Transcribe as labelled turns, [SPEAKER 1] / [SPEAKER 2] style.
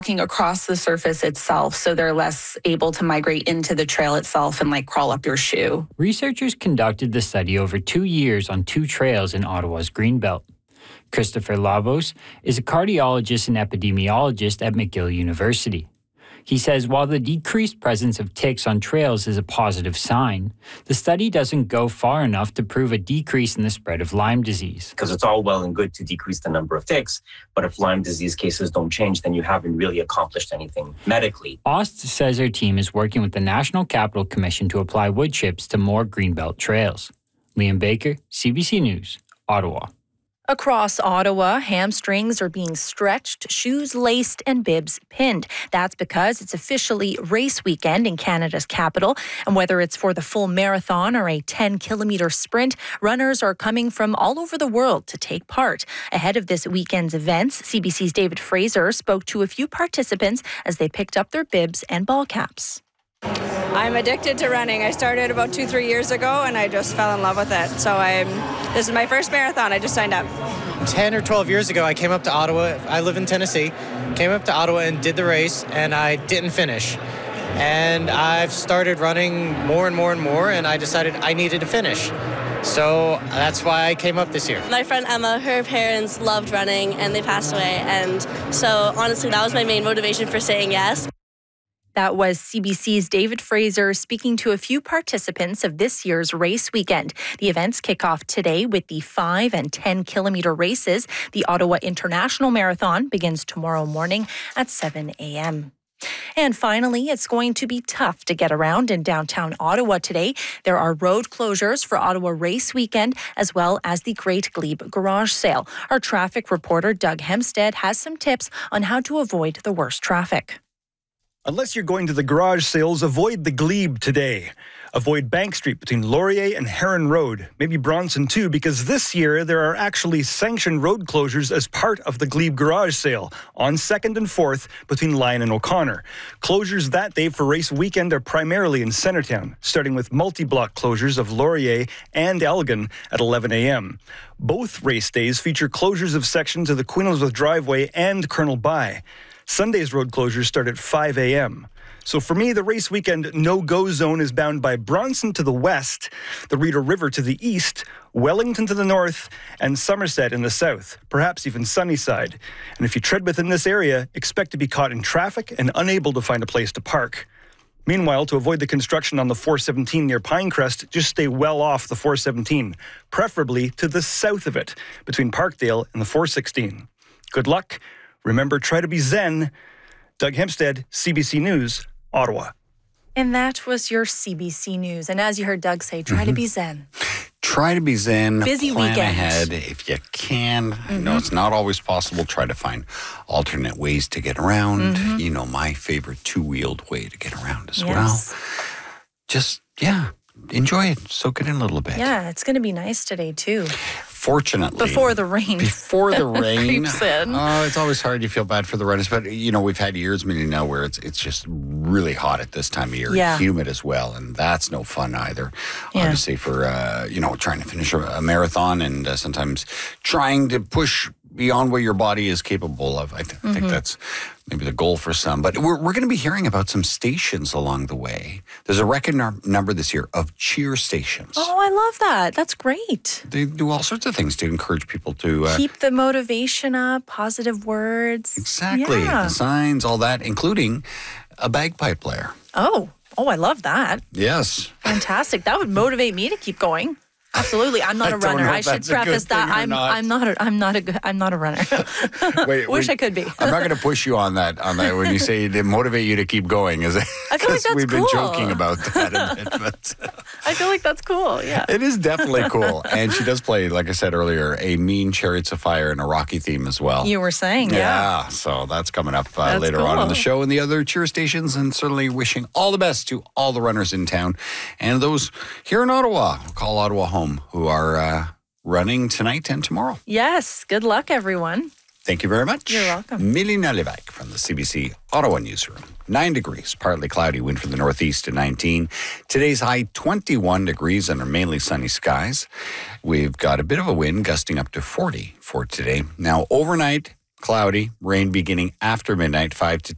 [SPEAKER 1] across the surface itself, so they're less able to migrate into the trail itself and crawl up your shoe.
[SPEAKER 2] Researchers conducted the study over 2 years on 2 trails in Ottawa's Greenbelt. Christopher Labos is a cardiologist and epidemiologist at McGill University. He says while the decreased presence of ticks on trails is a positive sign, the study doesn't go far enough to prove a decrease in the spread of Lyme disease.
[SPEAKER 3] Because it's all well and good to decrease the number of ticks, but if Lyme disease cases don't change, then you haven't really accomplished anything medically.
[SPEAKER 2] Ost says her team is working with the National Capital Commission to apply wood chips to more Greenbelt trails. Liam Baker, CBC News, Ottawa.
[SPEAKER 4] Across Ottawa, hamstrings are being stretched, shoes laced, and bibs pinned. That's because it's officially race weekend in Canada's capital. And whether it's for the full marathon or a 10-kilometer sprint, runners are coming from all over the world to take part. Ahead of this weekend's events, CBC's David Fraser spoke to a few participants as they picked up their bibs and ball caps.
[SPEAKER 5] I'm addicted to running. I started about 2-3 years ago and I just fell in love with it. So this is my first marathon. I just signed up.
[SPEAKER 6] 10 or 12 years ago, I came up to Ottawa. I live in Tennessee. Came up to Ottawa and did the race, and I didn't finish. And I've started running more and more and more, and I decided I needed to finish. So that's why I came up this year.
[SPEAKER 7] My friend Emma, her parents loved running and they passed away. And so honestly, that was my main motivation for saying yes.
[SPEAKER 4] That was CBC's David Fraser speaking to a few participants of this year's race weekend. The events kick off today with the 5 and 10-kilometer races. The Ottawa International Marathon begins tomorrow morning at 7 a.m. And finally, it's going to be tough to get around in downtown Ottawa today. There are road closures for Ottawa Race Weekend, as well as the Great Glebe Garage Sale. Our traffic reporter, Doug Hempstead, has some tips on how to avoid the worst traffic.
[SPEAKER 8] Unless you're going to the garage sales, avoid the Glebe today. Avoid Bank Street between Laurier and Heron Road, maybe Bronson too, because this year there are actually sanctioned road closures as part of the Glebe garage sale on 2nd and 4th between Lyon and O'Connor. Closures that day for race weekend are primarily in Centertown, starting with multi-block closures of Laurier and Elgin at 11 a.m. Both race days feature closures of sections of the Queen Elizabeth Driveway and Colonel By. Sunday's road closures start at 5 a.m. So for me, the race weekend no-go zone is bound by Bronson to the west, the Rideau River to the east, Wellington to the north, and Somerset in the south, perhaps even Sunnyside. And if you tread within this area, expect to be caught in traffic and unable to find a place to park. Meanwhile, to avoid the construction on the 417 near Pinecrest, just stay well off the 417, preferably to the south of it, between Parkdale and the 416. Good luck. Remember, try to be zen. Doug Hempstead, CBC News, Ottawa.
[SPEAKER 4] And that was your CBC News. And as you heard Doug say, try to be zen.
[SPEAKER 9] Try to be zen.
[SPEAKER 4] Busy
[SPEAKER 9] plan
[SPEAKER 4] weekend.
[SPEAKER 9] ahead if you can. I know it's not always possible. Try to find alternate ways to get around. You know, my favorite two-wheeled way to get around as well. Just, enjoy it. Soak it in a little bit.
[SPEAKER 4] Yeah, it's going to be nice today, too.
[SPEAKER 9] Fortunately.
[SPEAKER 4] Before the rain.
[SPEAKER 9] Before the rain.
[SPEAKER 4] Creeps in.
[SPEAKER 9] Oh, it's always hard. You feel bad for the runners. But, you know, we've had years, many now, where it's just really hot at this time of year.
[SPEAKER 4] Yeah.
[SPEAKER 9] Humid as well. And that's no fun either.
[SPEAKER 4] Yeah.
[SPEAKER 9] Obviously for, trying to finish a marathon and sometimes trying to push beyond what your body is capable of. I think that's maybe the goal for some. But we're going to be hearing about some stations along the way. There's a record number this year of cheer stations.
[SPEAKER 4] Oh, I love that. That's great.
[SPEAKER 9] They do all sorts of things to encourage people to
[SPEAKER 4] keep the motivation up, positive words.
[SPEAKER 9] Exactly.
[SPEAKER 4] Yeah.
[SPEAKER 9] The signs, all that, including a bagpipe player.
[SPEAKER 4] Oh, I love that.
[SPEAKER 9] Yes.
[SPEAKER 4] Fantastic. That would motivate me to keep going. Absolutely. I'm not a runner. I should preface that I'm not a runner. Wish I could be.
[SPEAKER 9] I'm not going to push you on that when you say to motivate you to keep going.
[SPEAKER 4] I feel like that's
[SPEAKER 9] we've been
[SPEAKER 4] cool.
[SPEAKER 9] joking about that a bit, but
[SPEAKER 4] I feel like that's cool. Yeah.
[SPEAKER 9] It is definitely cool. And she does play, like I said earlier, a Mean Chariots of Fire and a Rocky theme as well.
[SPEAKER 4] You were saying, yeah.
[SPEAKER 9] So that's coming up later on in the show and the other cheer stations, and certainly wishing all the best to all the runners in town and those here in Ottawa. We'll call Ottawa home, who are running tonight and tomorrow.
[SPEAKER 4] Yes. Good luck, everyone.
[SPEAKER 9] Thank you very much.
[SPEAKER 4] You're welcome.
[SPEAKER 9] Milena Levak from the CBC Ottawa Newsroom. 9 degrees, partly cloudy, wind from the northeast to 19. Today's high 21 degrees under mainly sunny skies. We've got a bit of a wind gusting up to 40 for today. Now overnight, cloudy, rain beginning after midnight, 5 to 10.